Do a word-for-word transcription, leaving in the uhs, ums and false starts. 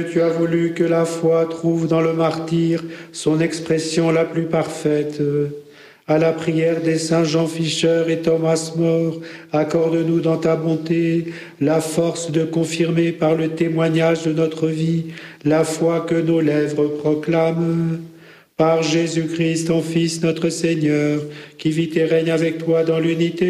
Tu as voulu que la foi trouve dans le martyr son expression la plus parfaite. À la prière des saints Jean Fischer et Thomas More, accorde-nous dans ta bonté la force de confirmer par le témoignage de notre vie la foi que nos lèvres proclament. Par Jésus-Christ, ton Fils, notre Seigneur, qui vit et règne avec toi dans l'unité